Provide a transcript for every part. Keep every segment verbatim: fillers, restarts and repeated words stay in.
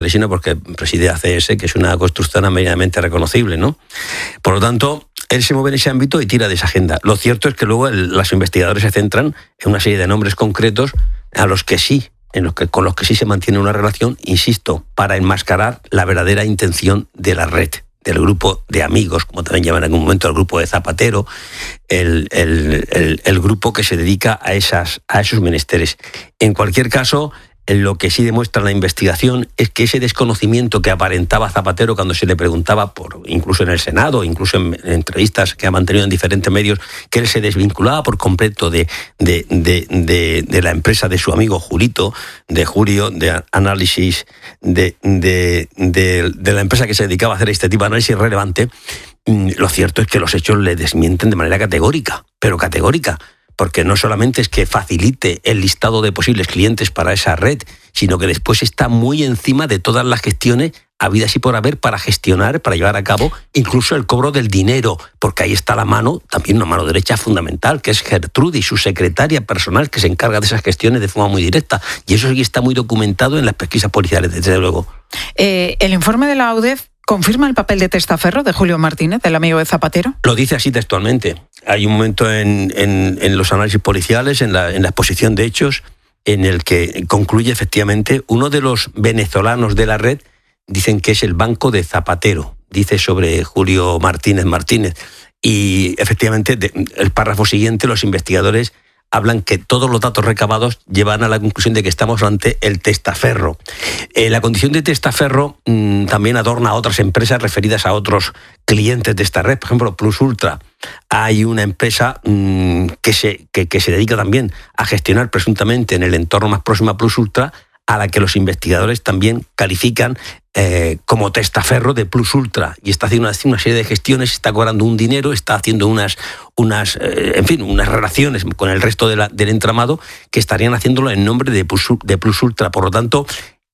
sino porque preside A C S, que es una constructora medianamente reconocible, ¿no? Por lo tanto, él se mueve en ese ámbito y tira de esa agenda. Lo cierto es que luego el, los investigadores se centran en una serie de nombres concretos a los que sí, en los que, con los que sí se mantiene una relación, insisto, para enmascarar la verdadera intención de la red, del grupo de amigos, como también llaman en algún momento el grupo de Zapatero, el, el, el, el grupo que se dedica a, esas, a esos menesteres. En cualquier caso, lo que sí demuestra la investigación es que ese desconocimiento que aparentaba Zapatero cuando se le preguntaba, por incluso en el Senado, incluso en, en entrevistas que ha mantenido en diferentes medios, que él se desvinculaba por completo de, de, de, de, de la empresa de su amigo Julito, de Julio, de análisis, de, de, de, de la empresa que se dedicaba a hacer este tipo de análisis relevante. Lo cierto es que los hechos le desmienten de manera categórica, pero categórica. Porque no solamente es que facilite el listado de posibles clientes para esa red, sino que después está muy encima de todas las gestiones habidas y por haber para gestionar, para llevar a cabo incluso el cobro del dinero, porque ahí está la mano, también una mano derecha fundamental, que es Gertrudis, su secretaria personal, que se encarga de esas gestiones de forma muy directa. Y eso sí está muy documentado en las pesquisas policiales, desde luego. Eh, el informe de la UDEF ¿confirma el papel de testaferro de Julio Martínez, del amigo de Zapatero? Lo dice así textualmente. Hay un momento en, en, en los análisis policiales, en la, en la exposición de hechos, en el que concluye efectivamente uno de los venezolanos de la red, dicen que es el banco de Zapatero, dice sobre Julio Martínez Martínez. Y efectivamente, de, el párrafo siguiente, los investigadores hablan que todos los datos recabados llevan a la conclusión de que estamos ante el testaferro. Eh, la condición de testaferro mmm, también adorna a otras empresas referidas a otros clientes de esta red. Por ejemplo, Plus Ultra. Hay una empresa mmm, que, se, que, que se dedica también a gestionar presuntamente en el entorno más próximo a Plus Ultra, a la que los investigadores también califican eh, como testaferro de Plus Ultra, y está haciendo una, una serie de gestiones, está cobrando un dinero, está haciendo unas, unas eh, en fin, unas relaciones con el resto de la, del entramado que estarían haciéndolo en nombre de Plus, de Plus Ultra. Por lo tanto,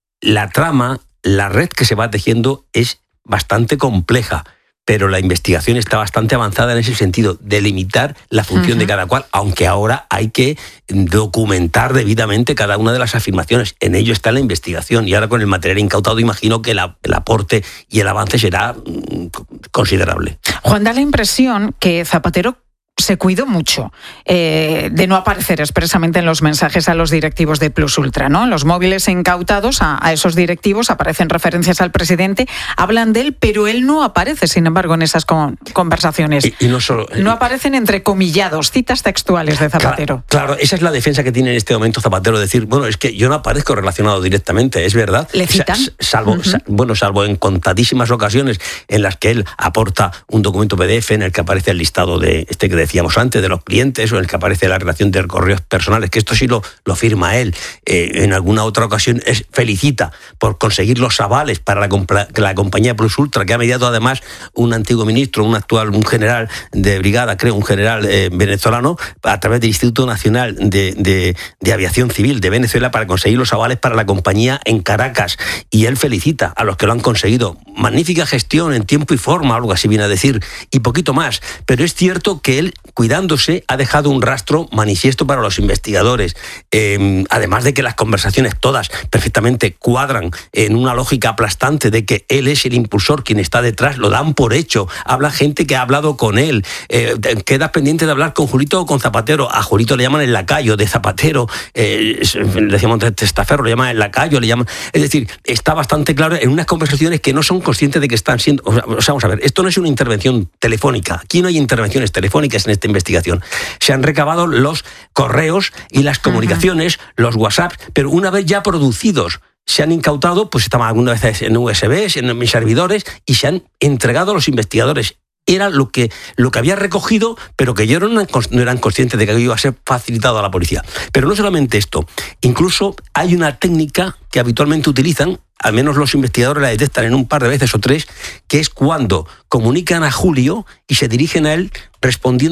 la trama, la red que se va tejiendo es bastante compleja, pero la investigación está bastante avanzada en ese sentido, de limitar la función uh-huh. de cada cual, aunque ahora hay que documentar debidamente cada una de las afirmaciones. En ello está la investigación, y ahora con el material incautado imagino que la, el aporte y el avance será mm, considerable. Juan, da la impresión que Zapatero se cuidó mucho eh, de no aparecer expresamente en los mensajes a los directivos de Plus Ultra, ¿no? En los móviles incautados a, a esos directivos aparecen referencias al presidente, hablan de él, pero él no aparece, sin embargo, en esas con, conversaciones. Y, y no solo, no aparecen entrecomillados, citas textuales de Zapatero. Claro, claro, esa es la defensa que tiene en este momento Zapatero, decir, bueno, es que yo no aparezco relacionado directamente, es verdad. ¿Le citan? O sea, salvo, uh-huh. sal, bueno, salvo en contadísimas ocasiones en las que él aporta un documento P D F en el que aparece el listado de este que decíamos antes, de los clientes, o en el que aparece la relación de correos personales, que esto sí lo, lo firma él. Eh, en alguna otra ocasión es, felicita por conseguir los avales para la, la compañía Plus Ultra, que ha mediado además un antiguo ministro, un actual, un general de brigada, creo, un general eh, venezolano, a través del Instituto Nacional de, de, de Aviación Civil de Venezuela, para conseguir los avales para la compañía en Caracas. Y él felicita a los que lo han conseguido. Magnífica gestión en tiempo y forma, algo así viene a decir, y poquito más. Pero es cierto que él, cuidándose, ha dejado un rastro manifiesto para los investigadores. Eh, además de que las conversaciones todas perfectamente cuadran en una lógica aplastante de que él es el impulsor, quien está detrás, lo dan por hecho. Habla gente que ha hablado con él. Eh, quedas pendiente de hablar con Julito o con Zapatero. A Julito le llaman el lacayo de Zapatero. Eh, le decíamos testaferro, le llaman el lacayo, le llaman... Es decir, está bastante claro en unas conversaciones que no son conscientes de que están siendo... O sea, vamos a ver, esto no es una intervención telefónica. Aquí no hay intervenciones telefónicas en esta investigación. Se han recabado los correos y las comunicaciones, uh-huh. los WhatsApps, pero una vez ya producidos, se han incautado, pues estaban algunas veces en U S Bs, en mis servidores, y se han entregado a los investigadores. Era lo que, lo que había recogido, pero que ellos no, no eran conscientes de que iba a ser facilitado a la policía. Pero no solamente esto, incluso hay una técnica que habitualmente utilizan, al menos los investigadores la detectan en un par de veces o tres, que es cuando comunican a Julio y se dirigen a él respondiéndole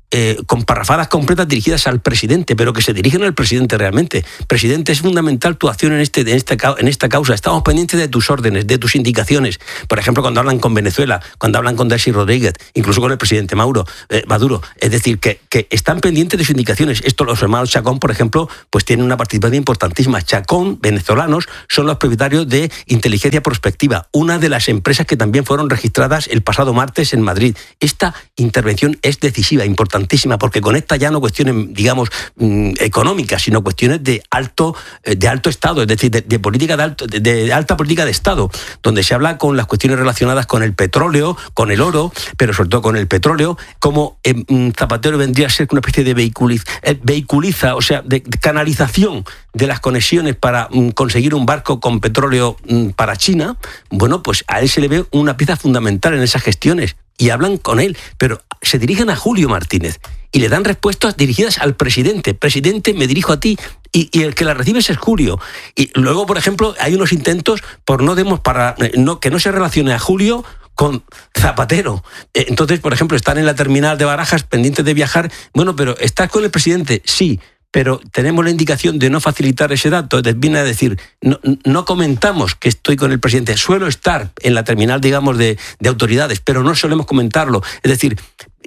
eh, con parrafadas completas dirigidas al presidente, pero que se dirigen al presidente realmente. Presidente, es fundamental tu acción en, este, en, esta, en esta causa. Estamos pendientes de tus órdenes, de tus indicaciones. Por ejemplo, cuando hablan con Venezuela, cuando hablan con Delcy Rodríguez, incluso con el presidente Mauro, eh, Maduro. Es decir, que, que están pendientes de sus indicaciones. Esto los hermanos Chacón, por ejemplo, pues tienen una participación importantísima. Chacón, venezolanos, son los propietarios de Inteligencia Prospectiva, una de las empresas que también fueron registradas el pasado martes en Madrid. Esta intervención es decisiva, importantísima, porque conecta ya no cuestiones, digamos, mmm, económicas, sino cuestiones de alto, de alto Estado, es decir, de, de política de, alto, de, de alta política de Estado, donde se habla con las cuestiones relacionadas con el petróleo, con el oro, pero sobre todo con el petróleo, como eh, Zapatero vendría a ser una especie de vehiculiza, eh, vehiculiza o sea, de, de canalización de las conexiones para mm, conseguir un barco con petróleo mm, para China. Bueno, pues a él se le ve una pieza fundamental en esas gestiones y hablan con él, pero se dirigen a Julio Martínez y le dan respuestas dirigidas al presidente. Presidente, me dirijo a ti, y, y el que la recibe es Julio. Y luego, por ejemplo, hay unos intentos por no demos para no que no se relacione a Julio con Zapatero. Entonces, por ejemplo, están en la terminal de Barajas pendientes de viajar. Bueno, pero ¿estás con el presidente? Sí, pero tenemos la indicación de no facilitar ese dato. Viene a decir, no, no comentamos que estoy con el presidente. Suelo estar en la terminal, digamos, de, de autoridades, pero no solemos comentarlo. Es decir,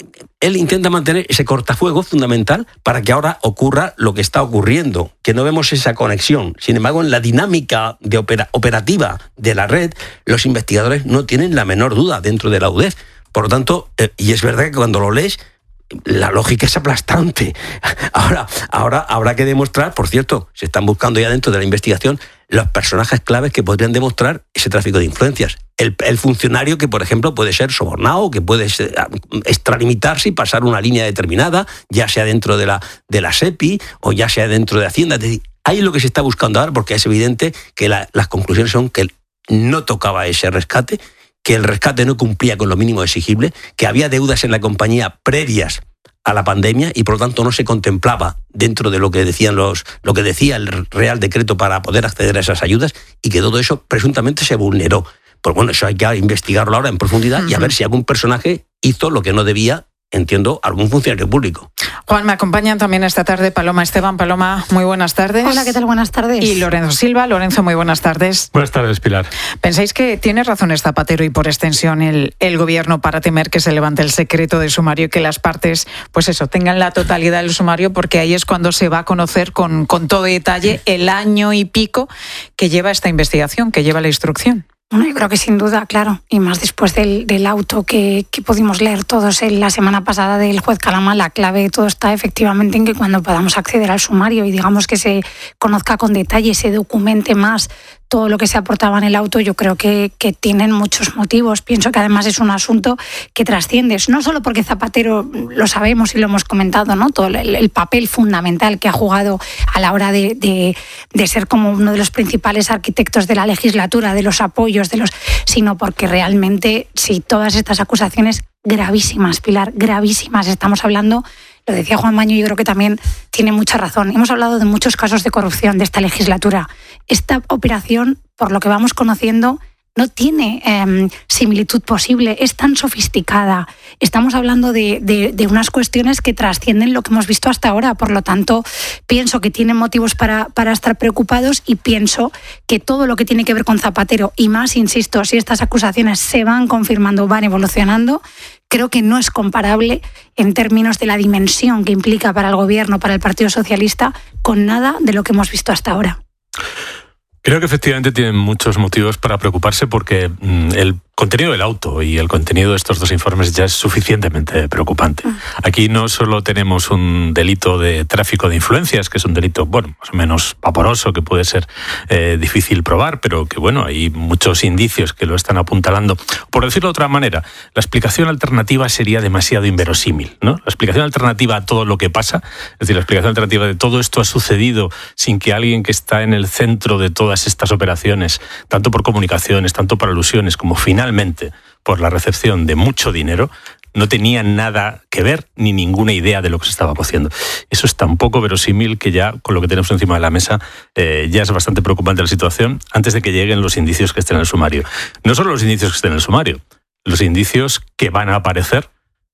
él intenta mantener ese cortafuego fundamental para que ahora ocurra lo que está ocurriendo, que no vemos esa conexión. Sin embargo, en la dinámica de opera, operativa de la red, los investigadores no tienen la menor duda dentro de la U D E F. Por lo tanto, eh, y es verdad que cuando lo lees, la lógica es aplastante. Ahora, ahora habrá que demostrar, por cierto, se están buscando ya dentro de la investigación los personajes claves que podrían demostrar ese tráfico de influencias. El, el funcionario que, por ejemplo, puede ser sobornado, que puede ser, extralimitarse y pasar una línea determinada, ya sea dentro de la, de la SEPI o ya sea dentro de Hacienda. Es decir, ahí es lo que se está buscando ahora, porque es evidente que la, las conclusiones son que no tocaba ese rescate, que el rescate no cumplía con lo mínimo exigible, que había deudas en la compañía previas a la pandemia y por lo tanto no se contemplaba dentro de lo que decían los, lo que decía el Real Decreto para poder acceder a esas ayudas, y que todo eso presuntamente se vulneró. Pues bueno, eso hay que investigarlo ahora en profundidad uh-huh. y a ver si algún personaje hizo lo que no debía, entiendo, algún funcionario público. Juan, me acompañan también esta tarde Paloma Esteban. Paloma, muy buenas tardes. Hola, ¿qué tal? Buenas tardes. Y Lorenzo Silva. Lorenzo, muy buenas tardes. Buenas tardes, Pilar. ¿Pensáis que tiene razones Zapatero y por extensión el, el gobierno para temer que se levante el secreto de sumario y que las partes, pues eso, tengan la totalidad del sumario? Porque ahí es cuando se va a conocer con, con todo detalle el año y pico que lleva esta investigación, que lleva la instrucción. Bueno, yo creo que sin duda, claro, y más después del, del auto que, que pudimos leer todos en la semana pasada del juez Calama, la clave de todo está efectivamente en que cuando podamos acceder al sumario y digamos que se conozca con detalle, se documente más todo lo que se aportaba en el auto, yo creo que, que tienen muchos motivos. Pienso que además es un asunto que trasciende, no solo porque Zapatero, lo sabemos y lo hemos comentado, ¿no? Todo el, el papel fundamental que ha jugado a la hora de, de, de ser como uno de los principales arquitectos de la legislatura, de los apoyos, de los, sino porque realmente, sí, todas estas acusaciones gravísimas, Pilar, gravísimas, estamos hablando. Lo decía Juan Maño, yo creo que también tiene mucha razón. Hemos hablado de muchos casos de corrupción de esta legislatura. Esta operación, por lo que vamos conociendo, no tiene eh, similitud posible, es tan sofisticada. Estamos hablando de, de, de unas cuestiones que trascienden lo que hemos visto hasta ahora. Por lo tanto, pienso que tienen motivos para, para estar preocupados y pienso que todo lo que tiene que ver con Zapatero, y más, insisto, si estas acusaciones se van confirmando, van evolucionando, creo que no es comparable en términos de la dimensión que implica para el gobierno, para el Partido Socialista, con nada de lo que hemos visto hasta ahora. Creo que efectivamente tienen muchos motivos para preocuparse porque mmm, el contenido del auto y el contenido de estos dos informes ya es suficientemente preocupante. Aquí no solo tenemos un delito de tráfico de influencias, que es un delito, bueno, más o menos vaporoso, que puede ser eh, difícil probar, pero que, bueno, hay muchos indicios que lo están apuntalando. Por decirlo de otra manera, la explicación alternativa sería demasiado inverosímil, ¿no? La explicación alternativa a todo lo que pasa, es decir, la explicación alternativa de todo esto ha sucedido sin que alguien que está en el centro de todas estas operaciones, tanto por comunicaciones, tanto por alusiones, como finalmente por la recepción de mucho dinero, no tenían nada que ver ni ninguna idea de lo que se estaba haciendo. Eso es tan poco verosímil que ya con lo que tenemos encima de la mesa eh, ya es bastante preocupante la situación antes de que lleguen los indicios que estén en el sumario. No solo los indicios que estén en el sumario, los indicios que van a aparecer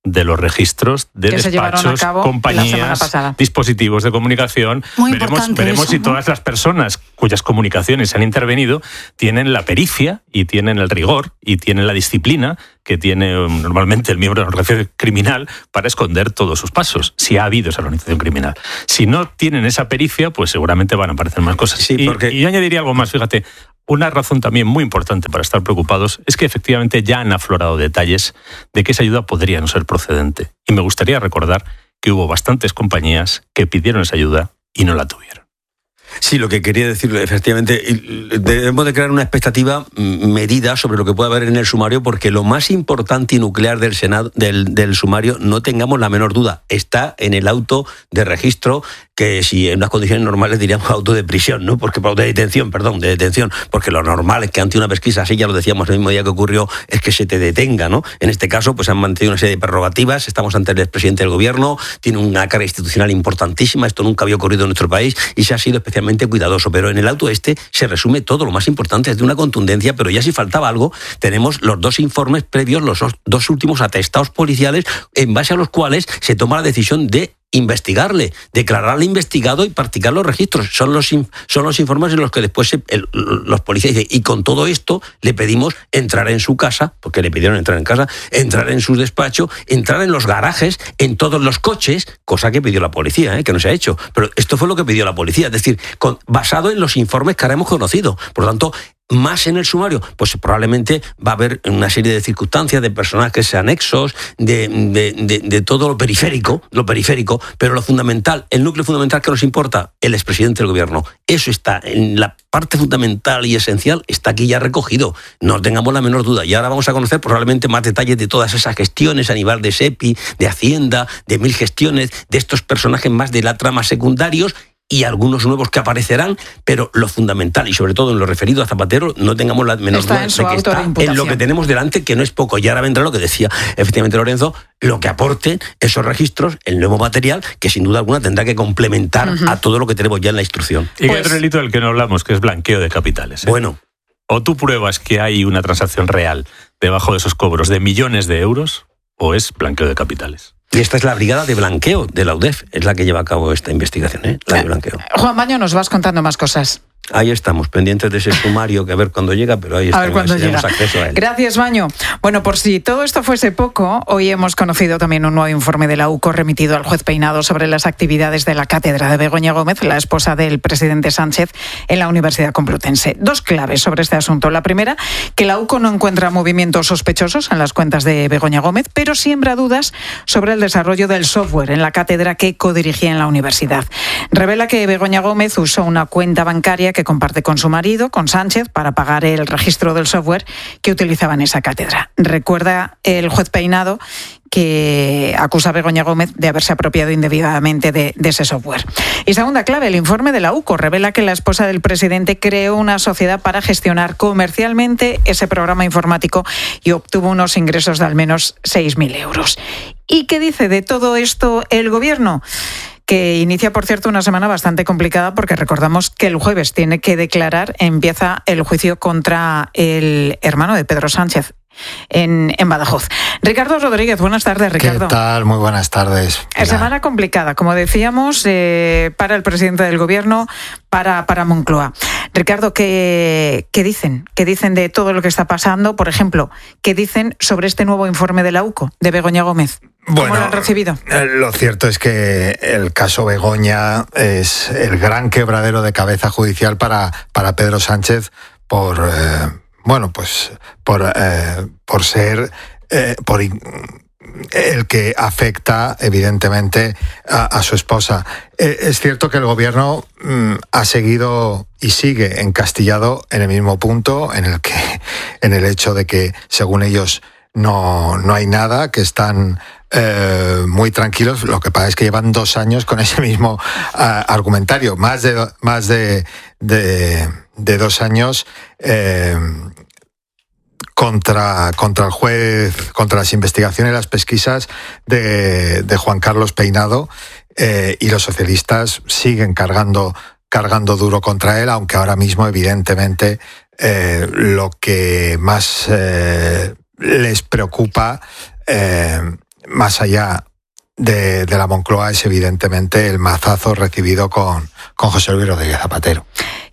de los registros de que despachos, compañías, dispositivos de comunicación. Muy veremos veremos eso, si ¿no? todas las personas cuyas comunicaciones han intervenido tienen la pericia y tienen el rigor y tienen la disciplina que tiene um, normalmente el miembro de la organización criminal para esconder todos sus pasos, si ha habido esa organización criminal. Si no tienen esa pericia, pues seguramente van a aparecer más cosas. Sí, porque... y, y yo añadiría algo más, fíjate. Una razón también muy importante para estar preocupados es que efectivamente ya han aflorado detalles de que esa ayuda podría no ser procedente. Y me gustaría recordar que hubo bastantes compañías que pidieron esa ayuda y no la tuvieron. Sí, lo que quería decir, efectivamente, debemos de crear una expectativa medida sobre lo que puede haber en el sumario, porque lo más importante y nuclear del Senado, del, del sumario, no tengamos la menor duda, está en el auto de registro, que si en unas condiciones normales diríamos auto de prisión, ¿no? Porque de detención, perdón, de detención, porque lo normal es que ante una pesquisa, así ya lo decíamos el mismo día que ocurrió, es que se te detenga, ¿no? En este caso, pues han mantenido una serie de prerrogativas, estamos ante el expresidente del gobierno, tiene una carga institucional importantísima, esto nunca había ocurrido en nuestro país y se ha sido especialmente cuidadoso, pero en el auto este se resume todo, lo más importante es de una contundencia, pero ya si faltaba algo, tenemos los dos informes previos, los dos últimos atestados policiales, en base a los cuales se toma la decisión de investigarle, declararle investigado y practicar los registros. Son los, son los informes en los que después se, el, los policías dicen, y con todo esto le pedimos entrar en su casa, porque le pidieron entrar en casa, entrar en su despacho, entrar en los garajes, en todos los coches, cosa que pidió la policía, ¿eh? Que no se ha hecho. Pero esto fue lo que pidió la policía, es decir, con, basado en los informes que ahora hemos conocido. Por lo tanto, más en el sumario, pues probablemente va a haber una serie de circunstancias, de personajes anexos, de, de, de, de todo lo periférico, lo periférico, pero lo fundamental, el núcleo fundamental que nos importa, el expresidente del gobierno. Eso está en la parte fundamental y esencial, está aquí ya recogido, no tengamos la menor duda. Y ahora vamos a conocer probablemente más detalles de todas esas gestiones a nivel de SEPI, de Hacienda, de mil gestiones, de estos personajes más de la trama secundarios, y algunos nuevos que aparecerán, pero lo fundamental, y sobre todo en lo referido a Zapatero, no tengamos la menor está duda en su de que está de en lo que tenemos delante, que no es poco. Y ahora vendrá lo que decía efectivamente Lorenzo, lo que aporten esos registros, el nuevo material, que sin duda alguna tendrá que complementar uh-huh. a todo lo que tenemos ya en la instrucción. Y pues... hay otro delito del que no hablamos, que es blanqueo de capitales. ¿eh? Bueno. O tú pruebas que hay una transacción real debajo de esos cobros de millones de euros, o es blanqueo de capitales. Y esta es la brigada de blanqueo de la U D E F, es la que lleva a cabo esta investigación, ¿eh? La de blanqueo. Juan Baño, nos vas contando más cosas. Ahí estamos, pendientes de ese sumario, que a ver cuándo llega, pero ahí a ver cuándo llega. Acceso a él. Gracias, Baño. Bueno, por si todo esto fuese poco, hoy hemos conocido también un nuevo informe de la U C O remitido al juez Peinado sobre las actividades de la cátedra de Begoña Gómez, la esposa del presidente Sánchez, en la Universidad Complutense. Dos claves sobre este asunto. La primera, que la U C O no encuentra movimientos sospechosos en las cuentas de Begoña Gómez, pero siembra dudas sobre el desarrollo del software en la cátedra que codirigía en la universidad. Revela que Begoña Gómez usó una cuenta bancaria que comparte con su marido, con Sánchez, para pagar el registro del software que utilizaba en esa cátedra. Recuerda el juez Peinado que acusa a Begoña Gómez de haberse apropiado indebidamente de, de ese software. Y segunda clave, el informe de la U C O revela que la esposa del presidente creó una sociedad para gestionar comercialmente ese programa informático y obtuvo unos ingresos de al menos seis mil euros. ¿Y qué dice de todo esto el gobierno? Que inicia, por cierto, una semana bastante complicada, porque recordamos que el jueves tiene que declarar, empieza el juicio contra el hermano de Pedro Sánchez en, en Badajoz. Ricardo Rodríguez, buenas tardes, Ricardo. ¿Qué tal? Muy buenas tardes. Pilar. Semana complicada, como decíamos, eh, para el presidente del gobierno, para, para Moncloa. Ricardo, ¿qué, ¿qué dicen? ¿Qué dicen de todo lo que está pasando? Por ejemplo, ¿qué dicen sobre este nuevo informe de la U C O, de Begoña Gómez? ¿Cómo bueno, lo han recibido? Lo cierto es que el caso Begoña es el gran quebradero de cabeza judicial para, para Pedro Sánchez por, eh, bueno, pues por, eh, por ser, eh, por el que afecta evidentemente a, a su esposa. Eh, es cierto que el gobierno mm, ha seguido y sigue encastillado en el mismo punto, en el que, en el hecho de que, según ellos, no, no hay nada, que están Eh, muy tranquilos. Lo que pasa es que llevan dos años con ese mismo uh, argumentario, más de más de, de, de dos años eh, contra, contra el juez, contra las investigaciones y las pesquisas de, de Juan Carlos Peinado, eh, y los socialistas siguen cargando, cargando duro contra él, aunque ahora mismo, evidentemente, eh, lo que más eh, les preocupa eh, más allá de, de la Moncloa es evidentemente el mazazo recibido con, con José Luis Rodríguez Zapatero.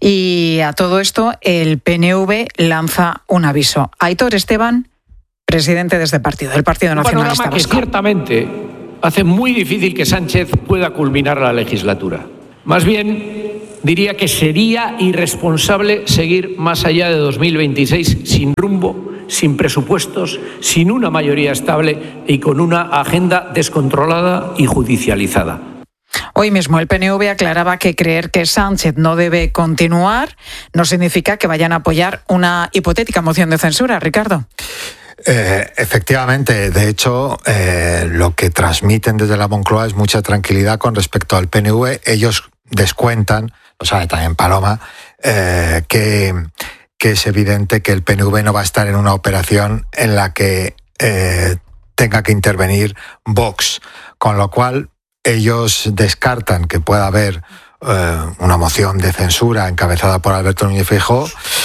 Y a todo esto, el P N V lanza un aviso. Aitor Esteban, presidente de este partido, del Partido Nacionalista Vasco. Un panorama que ciertamente hace muy difícil que Sánchez pueda culminar la legislatura. Más bien, diría que sería irresponsable seguir más allá de dos mil veintiséis sin rumbo, sin presupuestos, sin una mayoría estable y con una agenda descontrolada y judicializada. Hoy mismo el P N V aclaraba que creer que Sánchez no debe continuar no significa que vayan a apoyar una hipotética moción de censura. Ricardo. Eh, efectivamente, de hecho, eh, lo que transmiten desde la Moncloa es mucha tranquilidad con respecto al P N V. Ellos descuentan, lo sabe también Paloma, eh, que, que es evidente que el P N V no va a estar en una operación en la que eh, tenga que intervenir Vox, con lo cual ellos descartan que pueda haber eh, una moción de censura encabezada por Alberto Núñez Feijóo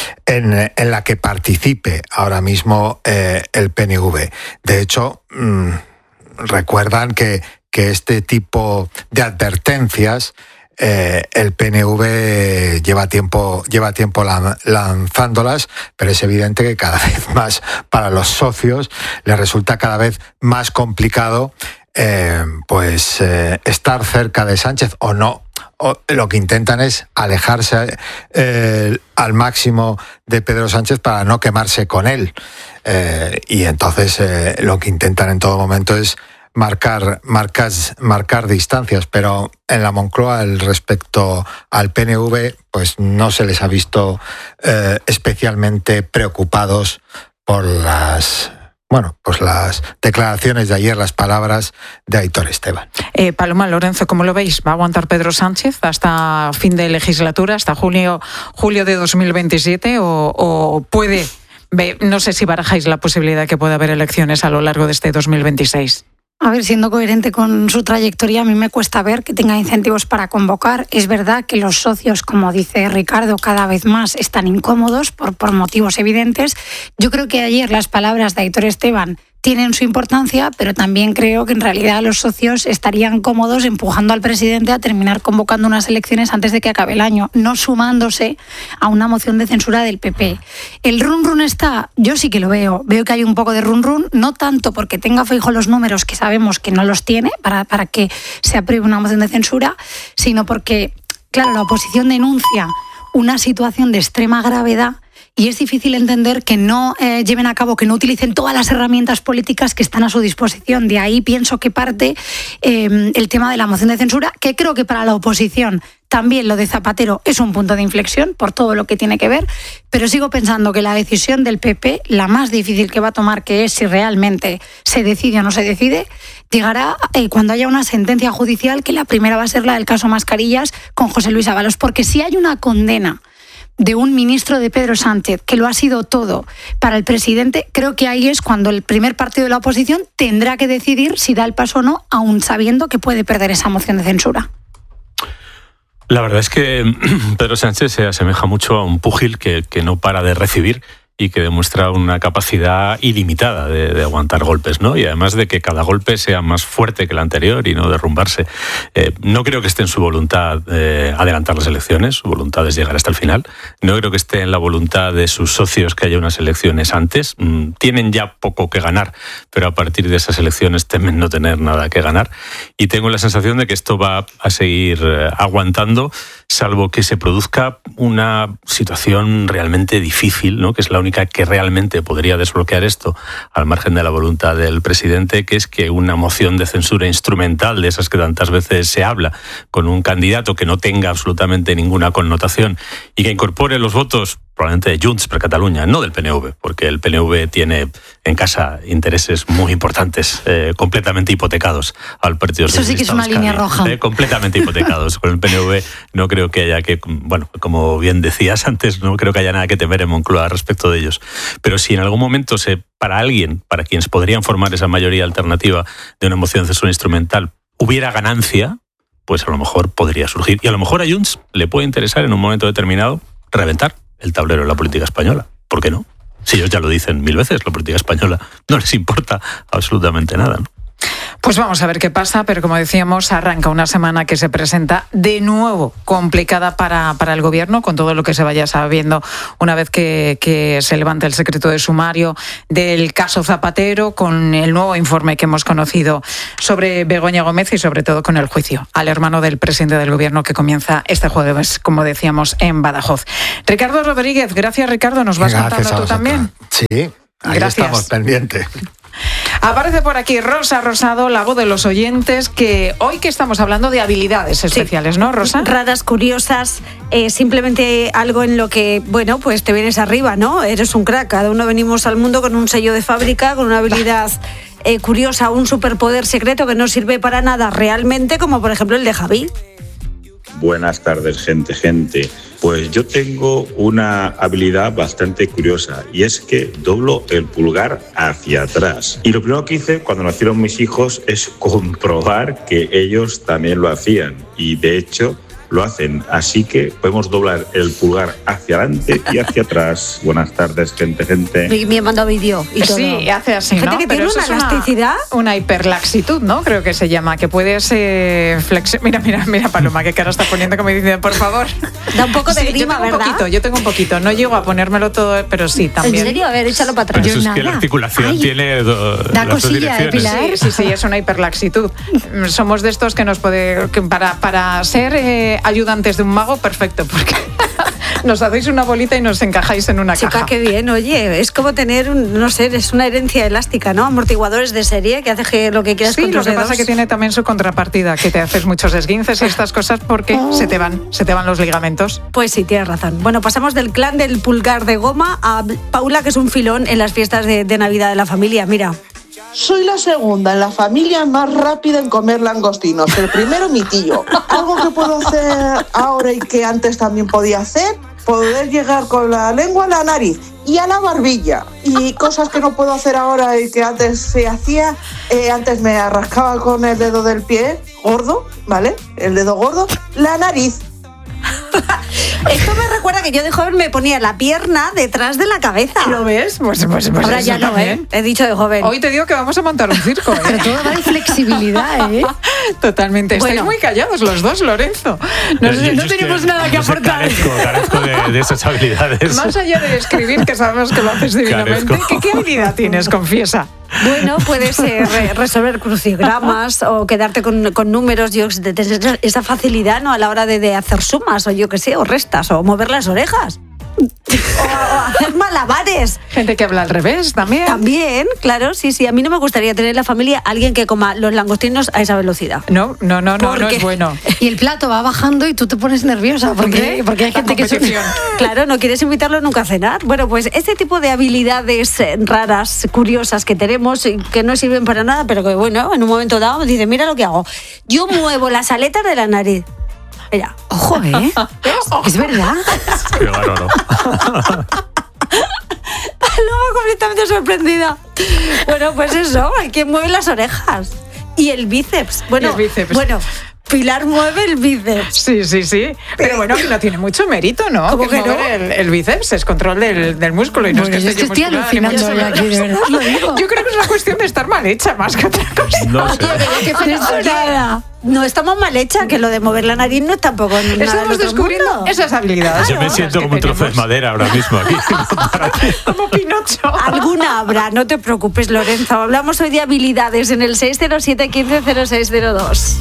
en, en la que participe ahora mismo eh, el P N V. De hecho, mmm, recuerdan que, que este tipo de advertencias Eh, el P N V lleva tiempo, lleva tiempo lanzándolas, pero es evidente que cada vez más para los socios les resulta cada vez más complicado eh, pues eh, estar cerca de Sánchez o no. O lo que intentan es alejarse eh, al máximo de Pedro Sánchez para no quemarse con él. Eh, y entonces eh, lo que intentan en todo momento es marcar, marcas, marcar distancias, pero en la Moncloa el respecto al P N V pues no se les ha visto eh, especialmente preocupados por las bueno pues las declaraciones de ayer, las palabras de Aitor Esteban. Eh, Paloma, Lorenzo, ¿cómo lo veis? ¿Va a aguantar Pedro Sánchez hasta fin de legislatura, hasta julio, julio de dos mil veintisiete o, o puede, no sé si barajáis la posibilidad de que pueda haber elecciones a lo largo de este dos mil veintiséis? A ver, siendo coherente con su trayectoria, a mí me cuesta ver que tenga incentivos para convocar. Es verdad que los socios, como dice Ricardo, cada vez más están incómodos por, por motivos evidentes. Yo creo que ayer las palabras de Aitor Esteban tienen su importancia, pero también creo que en realidad los socios estarían cómodos empujando al presidente a terminar convocando unas elecciones antes de que acabe el año, no sumándose a una moción de censura del P P. El run run está, yo sí que lo veo, veo que hay un poco de run run, no tanto porque tenga Feijóo los números que sabemos que no los tiene para, para que se apruebe una moción de censura, sino porque, claro, la oposición denuncia una situación de extrema gravedad y es difícil entender que no eh, lleven a cabo, que no utilicen todas las herramientas políticas que están a su disposición. De ahí pienso que parte eh, el tema de la moción de censura, que creo que para la oposición también lo de Zapatero es un punto de inflexión por todo lo que tiene que ver, pero sigo pensando que la decisión del P P, la más difícil que va a tomar, que es si realmente se decide o no se decide, llegará eh, cuando haya una sentencia judicial, que la primera va a ser la del caso Mascarillas con José Luis Ábalos, porque si hay una condena de un ministro de Pedro Sánchez, que lo ha sido todo para el presidente, creo que ahí es cuando el primer partido de la oposición tendrá que decidir si da el paso o no, aun sabiendo que puede perder esa moción de censura. La verdad es que Pedro Sánchez se asemeja mucho a un púgil que, que no para de recibir y que demuestra una capacidad ilimitada de, de aguantar golpes, ¿no? Y además de que cada golpe sea más fuerte que el anterior y no derrumbarse. Eh, no creo que esté en su voluntad eh, adelantar las elecciones, su voluntad es llegar hasta el final. No creo que esté en la voluntad de sus socios que haya unas elecciones antes. Mm, tienen ya poco que ganar, pero a partir de esas elecciones temen no tener nada que ganar. Y tengo la sensación de que esto va a seguir eh, aguantando, salvo que se produzca una situación realmente difícil, ¿no? Que es la única que realmente podría desbloquear esto, al margen de la voluntad del presidente, que es que una moción de censura instrumental, de esas que tantas veces se habla, con un candidato que no tenga absolutamente ninguna connotación y que incorpore los votos probablemente de Junts per Catalunya, no del P N V, porque el P N V tiene en casa intereses muy importantes, eh, completamente hipotecados al Partido Socialista. Eso sí que es una Euskadi, línea roja. Eh, completamente hipotecados. Con el P N V no creo que haya que, bueno, como bien decías antes, no creo que haya nada que temer en Moncloa respecto de ellos. Pero si en algún momento se, para alguien, para quienes podrían formar esa mayoría alternativa de una moción de censura instrumental, hubiera ganancia, pues a lo mejor podría surgir. Y a lo mejor a Junts le puede interesar en un momento determinado reventar el tablero de la política española. ¿Por qué no? Si ellos ya lo dicen mil veces, la política española no les importa absolutamente nada, ¿no? Pues vamos a ver qué pasa, pero como decíamos, arranca una semana que se presenta de nuevo complicada para, para el Gobierno, con todo lo que se vaya sabiendo una vez que, que se levante el secreto de sumario del caso Zapatero, con el nuevo informe que hemos conocido sobre Begoña Gómez y sobre todo con el juicio al hermano del presidente del Gobierno que comienza este jueves, como decíamos, en Badajoz. Ricardo Rodríguez, gracias Ricardo, nos vas Gracias contando tú también. Sí, ahí Gracias. estamos pendientes. Aparece por aquí Rosa Rosado, la voz de los oyentes, que hoy que estamos hablando de habilidades especiales, sí. ¿No, Rosa? Raras, curiosas, eh, simplemente algo en lo que, bueno, pues te vienes arriba, ¿no? Eres un crack, cada uno venimos al mundo con un sello de fábrica, con una habilidad eh, curiosa, un superpoder secreto que no sirve para nada realmente, como por ejemplo el de Javi. Buenas tardes, gente, gente. Pues yo tengo una habilidad bastante curiosa y es que doblo el pulgar hacia atrás. Y lo primero que hice cuando nacieron mis hijos es comprobar que ellos también lo hacían. Y de hecho lo hacen. Así que podemos doblar el pulgar hacia adelante y hacia atrás. Buenas tardes, gente, gente. Me, me he mandado vídeo y todo. Sí, hace así, gente ¿no? que Pero tiene una es elasticidad. Una, una hiperlaxitud, ¿no? Creo que se llama, que puedes eh, flexionar. Mira, mira, mira, Paloma, qué cara está poniendo como diciendo, por favor. Da un poco de sí, grima, yo tengo ¿verdad? Un poquito, yo tengo un poquito. No llego a ponérmelo todo, pero sí, también. ¿En serio? A ver, échalo para atrás. Pero eso Yo es que nada. la articulación Ay, tiene do, da las dos cosilla, ¿eh, direcciones. Pilar? Sí, sí, sí, es una hiperlaxitud. Somos de estos que nos puede... Que para, para ser eh, ayudantes de un mago, perfecto, porque nos hacéis una bolita y nos encajáis en una Chica, caja. qué bien, oye, es como tener, un, no sé, es una herencia elástica, ¿no? Amortiguadores de serie que hace que lo que quieras Sí, con lo tus que dedos. pasa es que tiene también su contrapartida, que te haces muchos esguinces y estas cosas porque se te van, se te van los ligamentos. Pues sí, tienes razón. Bueno, pasamos del clan del pulgar de goma a Paula, que es un filón en las fiestas de, de Navidad de la familia. Mira. Soy la segunda en la familia más rápida en comer langostinos. El primero, mi tío. Algo que puedo hacer ahora y que antes también podía hacer, poder llegar con la lengua a la nariz y a la barbilla. Y cosas que no puedo hacer ahora y que antes se hacía, eh, antes me arrascaba con el dedo del pie gordo, ¿vale? El dedo gordo, la nariz. Esto me recuerda que yo de joven me ponía la pierna detrás de la cabeza. ¿Lo ves? Pues, pues, pues Ahora eso ya no, también. ¿eh? He dicho de joven. Hoy te digo que vamos a montar un circo, ¿eh? Pero todo va de flexibilidad, ¿eh? Totalmente. Estáis Bueno. muy callados los dos, Lorenzo. No, Yo- sé, yo no es que, tenemos nada que no sé, aportar. Carezco, carezco de, de esas habilidades. Más allá de escribir, que sabemos que lo haces divinamente, Carezco. ¿qué, ¿qué habilidad tienes? Confiesa. Bueno, puedes eh, re- resolver crucigramas o quedarte con, con números, yo, de tener esa facilidad, ¿no? A la hora de, de hacer sumas o yo qué sé, o restas o mover las orejas. O, o hacer malabares. Gente que habla al revés también. También, claro, sí, sí. A mí no me gustaría tener en la familia alguien que coma los langostinos a esa velocidad. No, no, no, no, ¿Por no qué? es bueno. Y el plato va bajando y tú te pones nerviosa porque, porque hay La gente que... competición. Claro, no quieres invitarlo nunca a cenar. Bueno, pues este tipo de habilidades eh, raras, curiosas que tenemos, y que no sirven para nada, pero que bueno, en un momento dado dice, mira lo que hago. Yo muevo las aletas de la nariz. Mira. Ojo, ¿eh? Es verdad. Qué bárbaro. Luego completamente sorprendida. Bueno, pues eso, hay quien mueve las orejas. Y el bíceps. Bueno, Y el bíceps. bueno, Pilar mueve el bíceps. Sí, sí, sí. Pero bueno, que no tiene mucho mérito, ¿no? ¿Cómo Que que no? mover el, el bíceps es control del, del músculo y no Bueno, es yo que es que esté estoy yo muscular, ni alucinando mucho ya aquí, de menos. verdad lo digo. Yo creo que es una cuestión de estar mal hecha más que otra cosa. No sé. Nada. No estamos mal hecha, que lo de mover la nariz no es tampoco nada del Estamos otro descubriendo mundo. esas habilidades. Yo me ¿no? siento Las que como un trozo de tenemos. madera ahora mismo aquí. Como Pinocho. Alguna habrá, no te preocupes, Lorenzo. Hablamos hoy de habilidades en el seis cero siete, quince cero seis cero dos.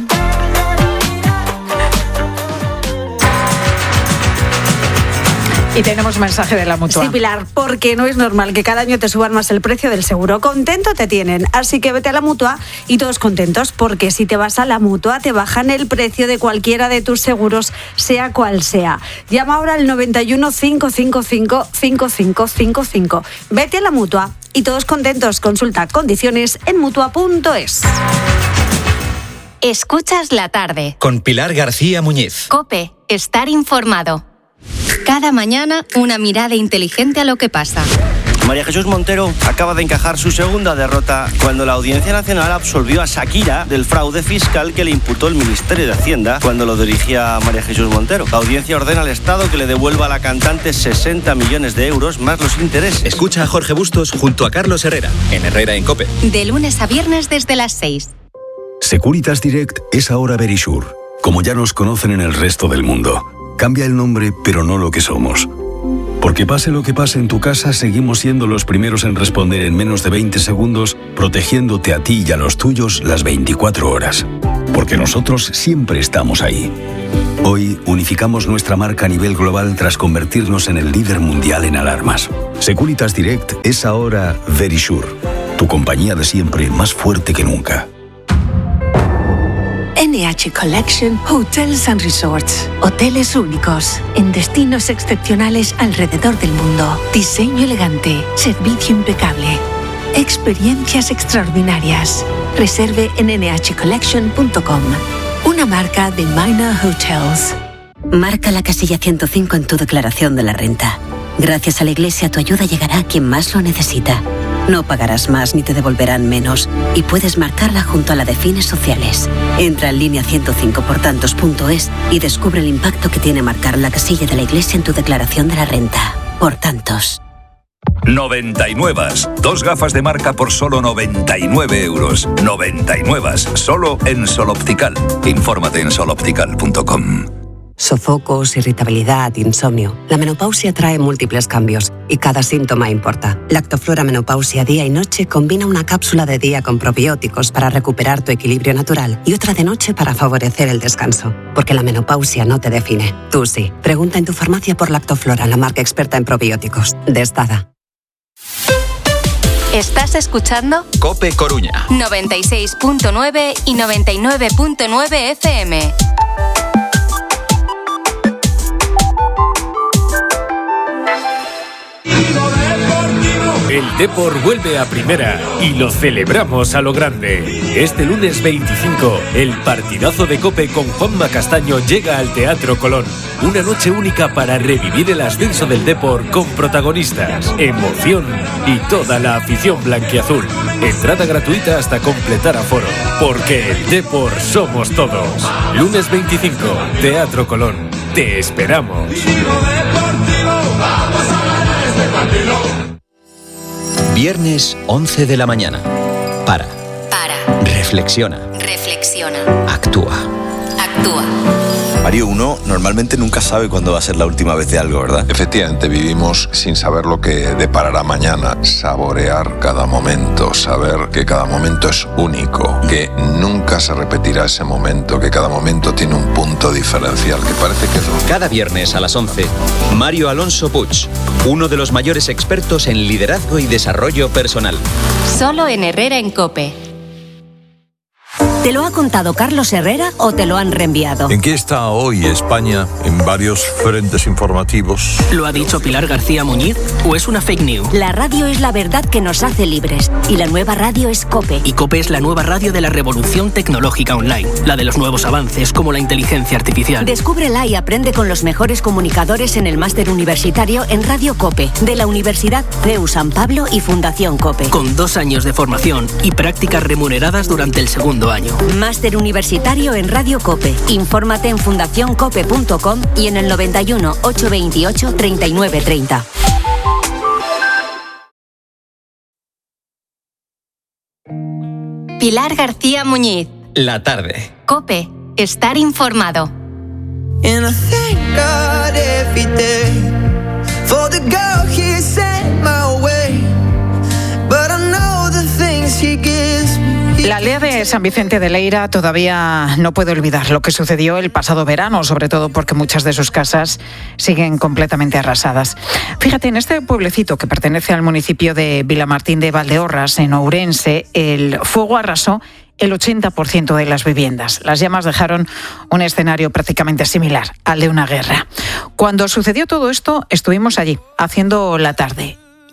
Y tenemos mensaje de la Mutua. Sí, Pilar, porque no es normal que cada año te suban más el precio del seguro. Contento te tienen, así que vete a la Mutua y todos contentos, porque si te vas a la Mutua te bajan el precio de cualquiera de tus seguros, sea cual sea. Llama ahora al noventa y uno, cinco cinco cinco, cinco cinco cinco cinco. Vete a la Mutua y todos contentos. Consulta condiciones en mutua punto es. Escuchas la tarde. Con Pilar García Muñiz. COPE. Estar informado. Cada mañana una mirada inteligente a lo que pasa. María Jesús Montero acaba de encajar su segunda derrota cuando la Audiencia Nacional absolvió a Shakira del fraude fiscal que le imputó el Ministerio de Hacienda cuando lo dirigía María Jesús Montero. La audiencia ordena al Estado que le devuelva a la cantante sesenta millones de euros más los intereses. Escucha a Jorge Bustos junto a Carlos Herrera, en Herrera en COPE. De lunes a viernes desde las seis. Securitas Direct es ahora Verisure, como ya nos conocen en el resto del mundo. Cambia el nombre, pero no lo que somos. Porque pase lo que pase en tu casa, seguimos siendo los primeros en responder en menos de veinte segundos, protegiéndote a ti y a los tuyos las veinticuatro horas. Porque nosotros siempre estamos ahí. Hoy unificamos nuestra marca a nivel global tras convertirnos en el líder mundial en alarmas. Securitas Direct es ahora Verisure, tu compañía de siempre más fuerte que nunca. N H Collection Hotels and Resorts. Hoteles únicos, en destinos excepcionales alrededor del mundo. Diseño elegante, servicio impecable. Experiencias extraordinarias. Reserve en ene hache collection punto com. Una marca de Minor Hotels. Marca la casilla ciento cinco en tu declaración de la renta. Gracias a la Iglesia, tu ayuda llegará a quien más lo necesita. No pagarás más ni te devolverán menos. Y puedes marcarla junto a la de fines sociales. Entra en línea ciento cinco por tantos punto es y descubre el impacto que tiene marcar la casilla de la Iglesia en tu declaración de la renta. Por tantos. noventa y nueve. Dos gafas de marca por solo noventa y nueve euros. noventa y nueve. Solo en Sol Optical. Infórmate en sol optical punto com. Sofocos, irritabilidad, insomnio. La menopausia trae múltiples cambios y cada síntoma importa. Lactoflora Menopausia Día y Noche combina una cápsula de día con probióticos para recuperar tu equilibrio natural y otra de noche para favorecer el descanso. Porque la menopausia no te define. Tú sí. Pregunta en tu farmacia por Lactoflora, la marca experta en probióticos. De Estada. ¿Estás escuchando? COPE Coruña. noventa y seis punto nueve y noventa y nueve punto nueve F M. El Depor vuelve a primera y lo celebramos a lo grande. Este lunes veinticinco, el partidazo de COPE con Juanma Castaño llega al Teatro Colón. Una noche única para revivir el ascenso del Depor con protagonistas, emoción y toda la afición blanquiazul. Entrada gratuita hasta completar aforo. Porque el Depor somos todos. Lunes veinticinco, Teatro Colón. Te esperamos. Viernes once de la mañana. Para. Para. Reflexiona. Reflexiona. Actúa. Actúa. Mario, uno normalmente nunca sabe cuándo va a ser la última vez de algo, ¿verdad? Efectivamente, vivimos sin saber lo que deparará mañana. Saborear cada momento, saber que cada momento es único, que nunca se repetirá ese momento, que cada momento tiene un punto diferencial, que parece que es... Cada viernes a las once, Mario Alonso Puig, uno de los mayores expertos en liderazgo y desarrollo personal. Solo en Herrera en COPE. ¿Te lo ha contado Carlos Herrera o te lo han reenviado? ¿En qué está hoy España en varios frentes informativos? ¿Lo ha dicho Pilar García Muñiz o es una fake news? La radio es la verdad que nos hace libres y la nueva radio es COPE. Y COPE es la nueva radio de la revolución tecnológica online, la de los nuevos avances como la inteligencia artificial. Descúbrela y aprende con los mejores comunicadores en el máster universitario en Radio COPE de la Universidad C E U San Pablo y Fundación COPE. Con dos años de formación y prácticas remuneradas durante el segundo año. Máster universitario en Radio COPE. Infórmate en fundación cope punto com y en el noventa y uno, ochocientos veintiocho, treinta y nueve treinta. Pilar García Muñiz. La tarde. COPE. Estar informado. La aldea de San Vicente de Leira todavía no puede olvidar lo que sucedió el pasado verano, sobre todo porque muchas de sus casas siguen completamente arrasadas. Fíjate, en este pueblecito que pertenece al municipio de Vilamartín de Valdeorras, en Ourense, el fuego arrasó el ochenta por ciento de las viviendas. Las llamas dejaron un escenario prácticamente similar al de una guerra. Cuando sucedió todo esto, estuvimos allí, haciendo la tarde.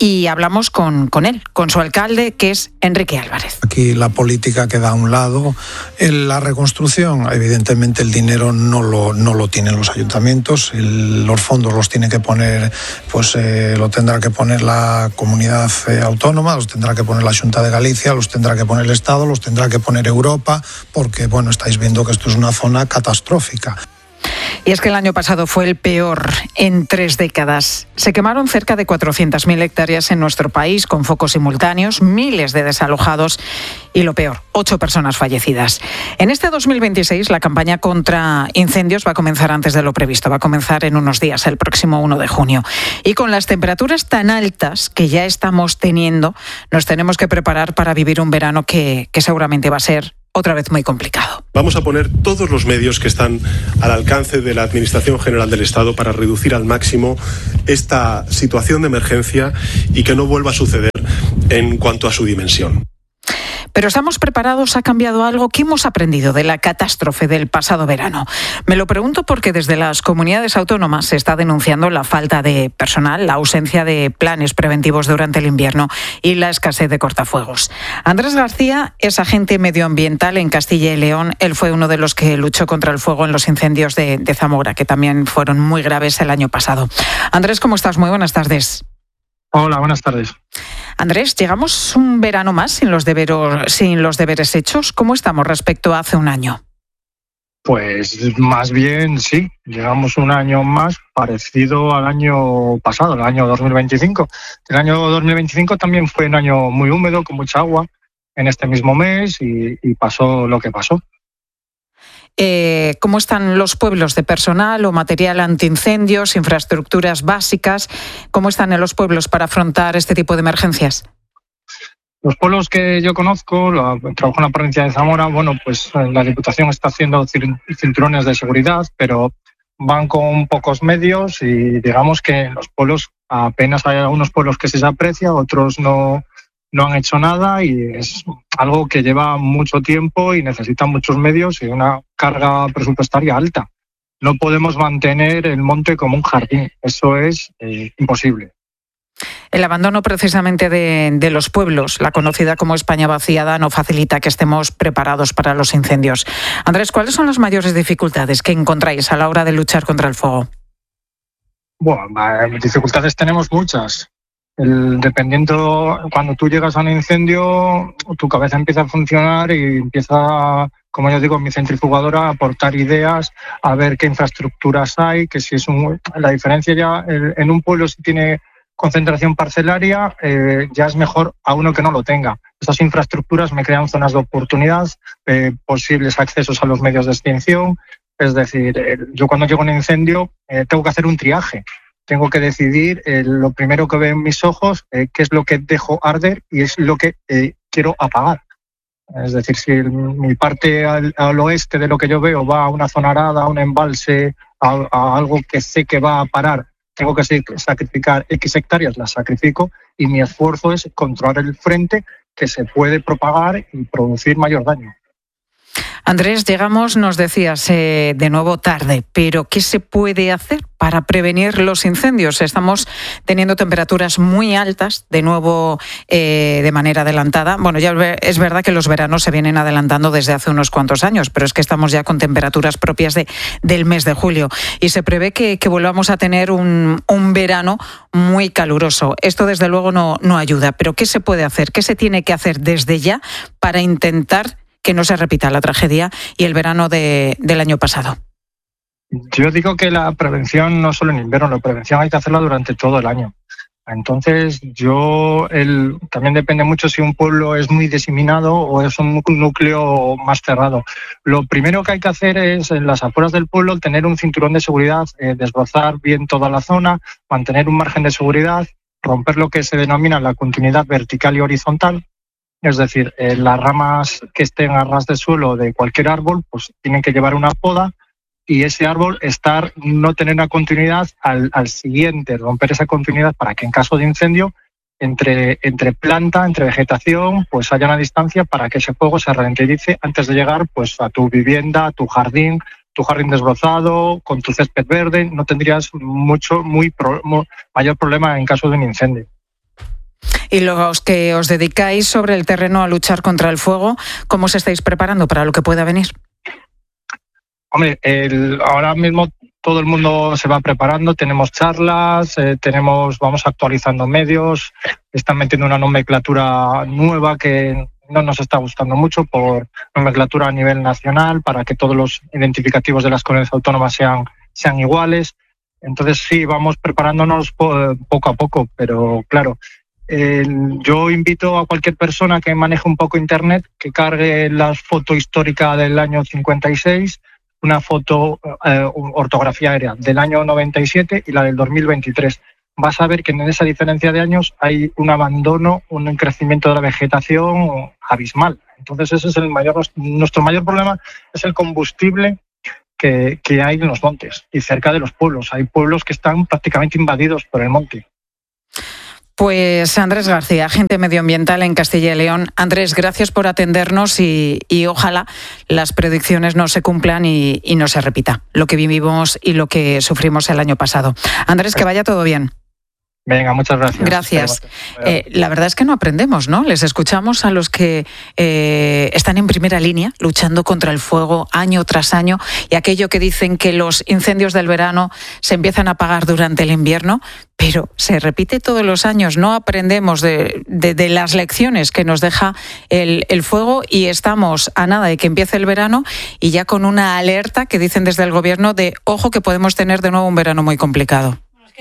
y hablamos con, con él, con su alcalde, que es Enrique Álvarez. Aquí la política queda a un lado. En la reconstrucción, evidentemente el dinero no lo, no lo tienen los ayuntamientos, el, los fondos los tiene que poner, pues eh, lo tendrá que poner la comunidad eh, autónoma, los tendrá que poner la Xunta de Galicia, los tendrá que poner el Estado, los tendrá que poner Europa, porque bueno, estáis viendo que esto es una zona catastrófica. Y es que el año pasado fue el peor en tres décadas. Se quemaron cerca de cuatrocientas mil hectáreas en nuestro país, con focos simultáneos, miles de desalojados y, lo peor, ocho personas fallecidas. En este dos mil veintiséis, la campaña contra incendios va a comenzar antes de lo previsto. Va a comenzar en unos días, el próximo uno de junio. Y con las temperaturas tan altas que ya estamos teniendo, nos tenemos que preparar para vivir un verano que, que seguramente va a ser otra vez muy complicado. Vamos a poner todos los medios que están al alcance de la Administración General del Estado para reducir al máximo esta situación de emergencia y que no vuelva a suceder en cuanto a su dimensión. Pero ¿estamos preparados? ¿Ha cambiado algo? ¿Qué hemos aprendido de la catástrofe del pasado verano? Me lo pregunto porque desde las comunidades autónomas se está denunciando la falta de personal, la ausencia de planes preventivos durante el invierno y la escasez de cortafuegos. Andrés García es agente medioambiental en Castilla y León. Él fue uno de los que luchó contra el fuego en los incendios de, de Zamora, que también fueron muy graves el año pasado. Andrés, ¿cómo estás? Muy buenas tardes. Hola, buenas tardes. Andrés, llegamos un verano más sin los deberes, sin los deberes hechos. ¿Cómo estamos respecto a hace un año? Pues más bien sí, llegamos un año más parecido al año pasado, el año dos mil veinticinco. El año dos mil veinticinco también fue un año muy húmedo, con mucha agua en este mismo mes y, y pasó lo que pasó. Eh, ¿Cómo están los pueblos de personal o material antiincendios, infraestructuras básicas? ¿Cómo están en los pueblos para afrontar este tipo de emergencias? Los pueblos que yo conozco, lo, trabajo en la provincia de Zamora, bueno, pues la Diputación está haciendo cinturones de seguridad, pero van con pocos medios y digamos que en los pueblos apenas hay algunos pueblos que sí se aprecia, otros no, no han hecho nada y es algo que lleva mucho tiempo y necesita muchos medios y una carga presupuestaria alta. No podemos mantener el monte como un jardín, eso es eh, imposible. El abandono precisamente de, de los pueblos, la conocida como España vaciada, no facilita que estemos preparados para los incendios. Andrés, ¿cuáles son las mayores dificultades que encontráis a la hora de luchar contra el fuego? Bueno, dificultades tenemos muchas. El, dependiendo, cuando tú llegas a un incendio, tu cabeza empieza a funcionar y empieza, como yo digo, mi centrifugadora a aportar ideas, a ver qué infraestructuras hay, que si es un, la diferencia ya el, en un pueblo si tiene concentración parcelaria, eh, ya es mejor a uno que no lo tenga. Estas infraestructuras me crean zonas de oportunidad, eh, posibles accesos a los medios de extinción. Es decir, eh, yo cuando llego a un incendio eh, tengo que hacer un triaje. Tengo que decidir eh, lo primero que veo en mis ojos, eh, qué es lo que dejo arder y es lo que eh, quiero apagar. Es decir, si el, mi parte al, al oeste de lo que yo veo va a una zona arada, a un embalse, a, a algo que sé que va a parar, tengo que sacrificar X hectáreas, las sacrifico y mi esfuerzo es controlar el frente que se puede propagar y producir mayor daño. Andrés, llegamos, nos decías, eh, de nuevo tarde, pero ¿qué se puede hacer para prevenir los incendios? Estamos teniendo temperaturas muy altas, de nuevo eh, de manera adelantada. Bueno, ya es verdad que los veranos se vienen adelantando desde hace unos cuantos años, pero es que estamos ya con temperaturas propias de, del mes de julio y se prevé que, que volvamos a tener un, un verano muy caluroso. Esto desde luego no, no ayuda, pero ¿qué se puede hacer? ¿Qué se tiene que hacer desde ya para intentar que no se repita la tragedia y el verano de, del año pasado? Yo digo que la prevención no solo en invierno, la prevención hay que hacerla durante todo el año. Entonces, yo el, también depende mucho si un pueblo es muy diseminado o es un núcleo más cerrado. Lo primero que hay que hacer es, en las afueras del pueblo, tener un cinturón de seguridad, eh, desbrozar bien toda la zona, mantener un margen de seguridad, romper lo que se denomina la continuidad vertical y horizontal. Es decir, eh, las ramas que estén a ras de suelo de cualquier árbol, pues tienen que llevar una poda y ese árbol estar, no tener una continuidad al, al siguiente, romper esa continuidad para que en caso de incendio, entre, entre planta, entre vegetación, pues haya una distancia para que ese fuego se ralentice antes de llegar pues a tu vivienda, a tu jardín, tu jardín desbrozado, con tu césped verde, no tendrías mucho, muy pro, muy, mayor problema en caso de un incendio. y los que os dedicáis sobre el terreno a luchar contra el fuego, ¿cómo os estáis preparando para lo que pueda venir? Hombre, el, ahora mismo todo el mundo se va preparando, tenemos charlas, eh, tenemos, vamos actualizando medios, están metiendo una nomenclatura nueva que no nos está gustando mucho por nomenclatura a nivel nacional para que todos los identificativos de las comunidades autónomas sean, sean iguales. Entonces sí, vamos preparándonos po- poco a poco, pero claro, eh, yo invito a cualquier persona que maneje un poco internet que cargue la foto histórica del año cincuenta y seis, una foto eh, ortografía aérea del año noventa y siete y la del dos mil veintitrés. Vas a ver que en esa diferencia de años hay un abandono, un crecimiento de la vegetación abismal. Entonces ese es el mayor, nuestro mayor problema es el combustible que, que hay en los montes y cerca de los pueblos. Hay pueblos que están prácticamente invadidos por el monte. Pues Andrés García, agente medioambiental en Castilla y León. Andrés, gracias por atendernos y, y ojalá las predicciones no se cumplan y, y no se repita lo que vivimos y lo que sufrimos el año pasado. Andrés, que vaya todo bien. Venga, muchas gracias. Gracias. Eh, la verdad es que no aprendemos, ¿no? Les escuchamos a los que eh, están en primera línea luchando contra el fuego año tras año y aquello que dicen que los incendios del verano se empiezan a apagar durante el invierno, pero se repite todos los años. No aprendemos de, de, de las lecciones que nos deja el, el fuego y estamos a nada de que empiece el verano y ya con una alerta que dicen desde el gobierno de ojo que podemos tener de nuevo un verano muy complicado.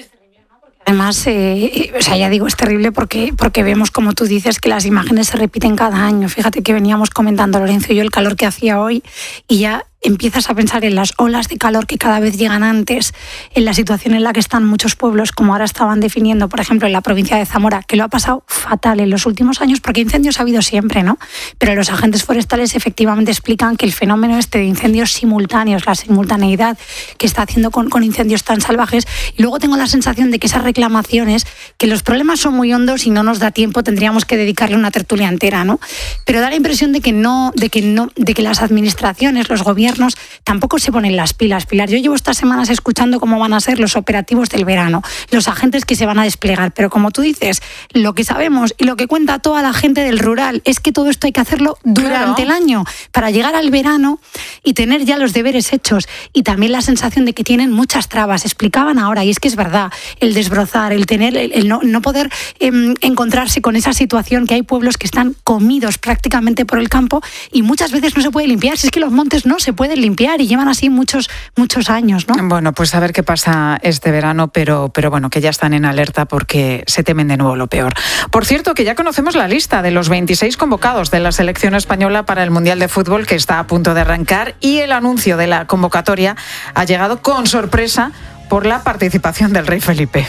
Además, eh, o sea, ya digo, es terrible porque, porque vemos, como tú dices, que las imágenes se repiten cada año. Fíjate que veníamos comentando, Lorenzo y yo, el calor que hacía hoy y ya empiezas a pensar en las olas de calor que cada vez llegan antes, en la situación en la que están muchos pueblos, como ahora estaban definiendo, por ejemplo, en la provincia de Zamora, que lo ha pasado fatal en los últimos años, porque incendios ha habido siempre, ¿no? Pero los agentes forestales efectivamente explican que el fenómeno este de incendios simultáneos, la simultaneidad que está haciendo con, con incendios tan salvajes, y luego tengo la sensación de que esas reclamaciones, que los problemas son muy hondos y no nos da tiempo, tendríamos que dedicarle una tertulia entera, ¿no? Pero da la impresión de que no, de que no, de que las administraciones, los gobiernos, tampoco se ponen las pilas, Pilar. Yo llevo estas semanas escuchando cómo van a ser los operativos del verano, los agentes que se van a desplegar, pero como tú dices, lo que sabemos y lo que cuenta toda la gente del rural es que todo esto hay que hacerlo durante claro. el año, para llegar al verano y tener ya los deberes hechos, y también la sensación de que tienen muchas trabas. Explicaban ahora, y es que es verdad, el desbrozar, el tener, el, el no, no poder eh, encontrarse con esa situación que hay pueblos que están comidos prácticamente por el campo y muchas veces no se puede limpiar, si es que los montes no se pueden limpiar y llevan así muchos muchos años, ¿no? Bueno, pues a ver qué pasa este verano, pero, pero bueno, que ya están en alerta porque se temen de nuevo lo peor. Por cierto, que ya conocemos la lista de los veintiséis convocados de la selección española para el Mundial de Fútbol que está a punto de arrancar, y el anuncio de la convocatoria ha llegado con sorpresa por la participación del rey Felipe.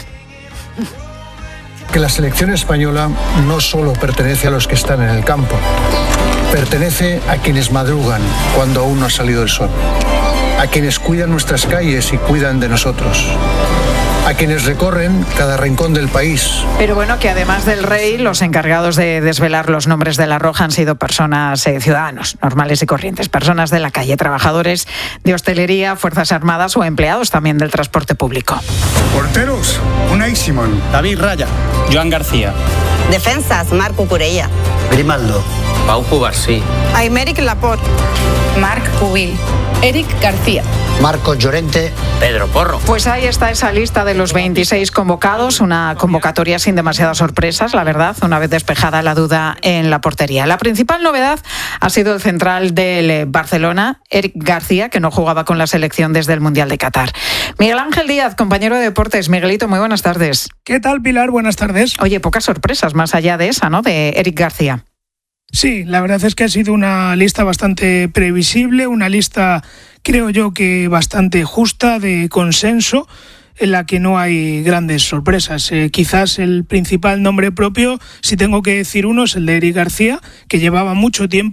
Que la selección española no solo pertenece a los que están en el campo, pertenece a quienes madrugan cuando aún no ha salido el sol, a quienes cuidan nuestras calles y cuidan de nosotros, a quienes recorren cada rincón del país. Pero bueno, que además del rey, los encargados de desvelar los nombres de la Roja han sido personas, eh, ciudadanos normales y corrientes, personas de la calle, trabajadores de hostelería, Fuerzas Armadas o empleados también del transporte público. Porteros, Unai Simón. David Raya. Joan García. Defensas, Marc Cucurella. Grimaldo. Pau Cubarsí. Aymeric Laporte. Marc Pubil. Eric García. Marcos Llorente. Pedro Porro. Pues ahí está esa lista de los veintiséis convocados, una convocatoria sin demasiadas sorpresas, la verdad, una vez despejada la duda en la portería. La principal novedad ha sido el central del Barcelona, Eric García, que no jugaba con la selección desde el Mundial de Qatar. Miguel Ángel Díaz, compañero de deportes. Miguelito, muy buenas tardes. ¿Qué tal, Pilar? Buenas tardes. Oye, pocas sorpresas más allá de esa, ¿no?, de Eric García. Sí, la verdad es que ha sido una lista bastante previsible, una lista, creo yo, que bastante justa, de consenso, en la que no hay grandes sorpresas. Eh, quizás el principal nombre propio, si tengo que decir uno, es el de Eric García, que llevaba mucho tiempo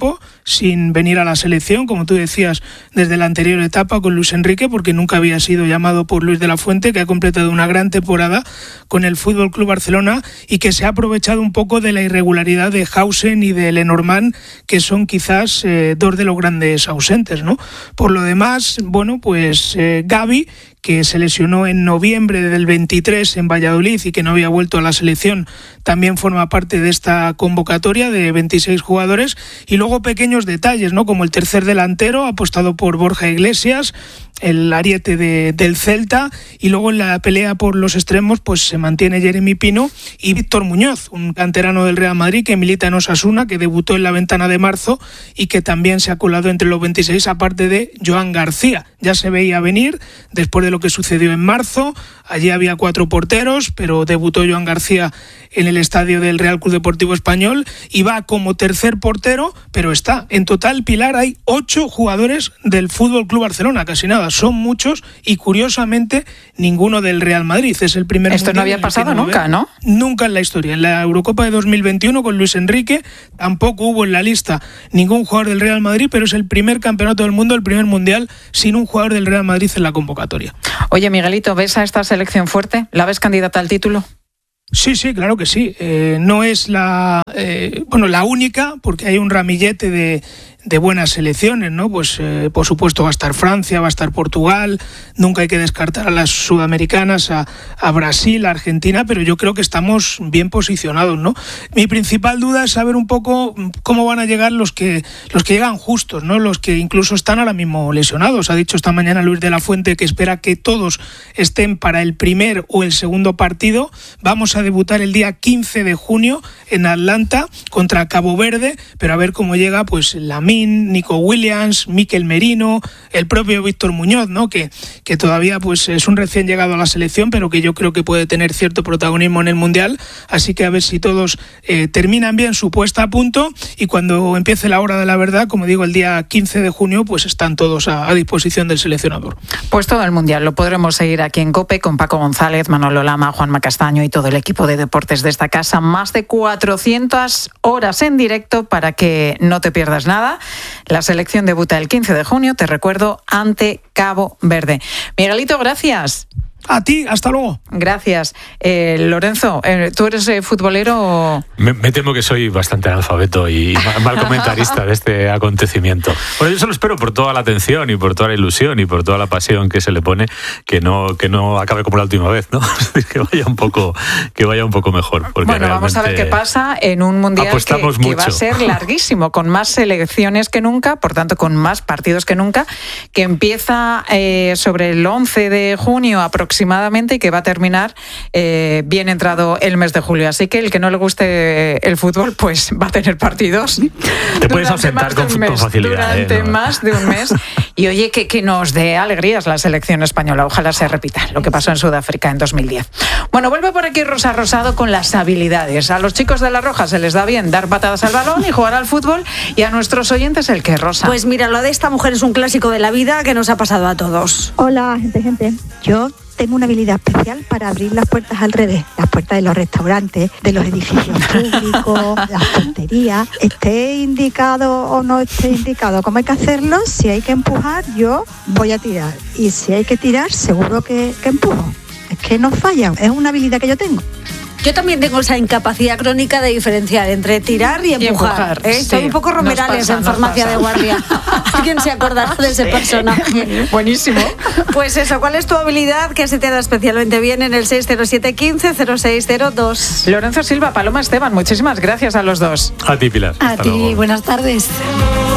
sin venir a la selección, como tú decías, desde la anterior etapa con Luis Enrique, porque nunca había sido llamado por Luis de la Fuente, que ha completado una gran temporada con el F C Barcelona y que se ha aprovechado un poco de la irregularidad de Hausen y de Lenormand, que son quizás eh, dos de los grandes ausentes, ¿no? Por lo demás, bueno, pues eh, Gavi, que se lesionó en noviembre del veintitrés en Valladolid y que no había vuelto a la selección, también forma parte de esta convocatoria de veintiséis jugadores. Y luego pequeños detalles, ¿no? Como el tercer delantero, apostado por Borja Iglesias, el ariete de, del Celta, y luego en la pelea por los extremos pues se mantiene Jeremy Pino y Víctor Muñoz, un canterano del Real Madrid que milita en Osasuna, que debutó en la ventana de marzo y que también se ha colado entre los veintiséis, aparte de Joan García. Ya se veía venir después de lo que sucedió en marzo. Allí había cuatro porteros, pero debutó Joan García en el estadio del Real Club Deportivo Español y va como tercer portero, pero está. En total, Pilar, hay ocho jugadores del F C Barcelona, casi nada, son muchos, y curiosamente ninguno del Real Madrid. Es el primer Esto no había pasado nunca, ¿no? Nunca en la historia. En la Eurocopa de dos mil veintiuno con Luis Enrique tampoco hubo en la lista ningún jugador del Real Madrid, pero es el primer campeonato del mundo, el primer mundial sin un jugador del Real Madrid en la convocatoria. Oye, Miguelito, ¿ves a esta selección fuerte? ¿La ves candidata al título? Sí, sí, claro que sí. Eh, no es la eh, bueno la única, porque hay un ramillete de, de buenas selecciones, ¿no? Pues eh, por supuesto va a estar Francia, va a estar Portugal, nunca hay que descartar a las sudamericanas, a, a Brasil, a Argentina, pero yo creo que estamos bien posicionados, ¿no? Mi principal duda es saber un poco cómo van a llegar los que los que llegan justos, ¿no? Los que incluso están ahora mismo lesionados. Ha dicho esta mañana Luis de la Fuente que espera que todos estén para el primer o el segundo partido. Vamos a debutar el día quince de junio en Atlanta contra Cabo Verde, pero a ver cómo llega pues Lamine, Nico Williams, Mikel Merino, el propio Víctor Muñoz, ¿no? Que, que todavía pues es un recién llegado a la selección, pero que yo creo que puede tener cierto protagonismo en el Mundial, así que a ver si todos eh, terminan bien su puesta a punto y cuando empiece la hora de la verdad, como digo, el día quince de junio, pues están todos a, a disposición del seleccionador. Pues todo el Mundial lo podremos seguir aquí en COPE con Paco González, Manolo Lama, Juanma Castaño y todo el equipo de deportes de esta casa. Más de cuatrocientas horas en directo para que no te pierdas nada. La selección debuta el quince de junio, te recuerdo, ante Cabo Verde. Miguelito, gracias. A ti, hasta luego. Gracias. Eh, Lorenzo, eh, ¿tú eres eh, futbolero? Me, me temo que soy bastante analfabeto y mal comentarista de este acontecimiento. Bueno, yo solo espero por toda la atención y por toda la ilusión y por toda la pasión que se le pone que no que no acabe como la última vez, ¿no? que vaya un poco que vaya un poco mejor. Porque bueno, vamos a ver qué pasa en un mundial que, que va a ser larguísimo, con más selecciones que nunca, por tanto con más partidos que nunca, que empieza eh, sobre el once de junio aproximadamente aproximadamente y que va a terminar eh, bien entrado el mes de julio. Así que el que no le guste el fútbol, pues va a tener partidos. Te puedes ausentar con, mes, con facilidad. Durante eh, ¿no? más de un mes. Y oye, que, que nos dé alegrías la selección española. Ojalá se repita lo que pasó en Sudáfrica en dos mil diez. Bueno, vuelve por aquí Rosa Rosado con las habilidades. A los chicos de La Roja se les da bien dar patadas al balón y jugar al fútbol, y a nuestros oyentes el que, Rosa. Pues mira, lo de esta mujer es un clásico de la vida que nos ha pasado a todos. Hola, gente, gente. Yo tengo una habilidad especial para abrir las puertas al revés, las puertas de los restaurantes, de los edificios públicos, las porterías, esté indicado o no esté indicado cómo hay que hacerlo. Si hay que empujar, yo voy a tirar, y si hay que tirar, seguro que, que empujo. Es que no falla, es una habilidad que yo tengo. Yo también tengo esa incapacidad crónica de diferenciar entre tirar y empujar. Y empujar ¿eh? Sí. Soy un poco Romerales pasa, en farmacia pasa. de guardia. ¿Alguien se acordará de ese personaje? Buenísimo. Pues eso, ¿cuál es tu habilidad que se te da especialmente bien en el seis cero siete uno cinco cero seis cero dos? Lorenzo Silva, Paloma Esteban, muchísimas gracias a los dos. A ti, Pilar. A ti, luego. Buenas tardes.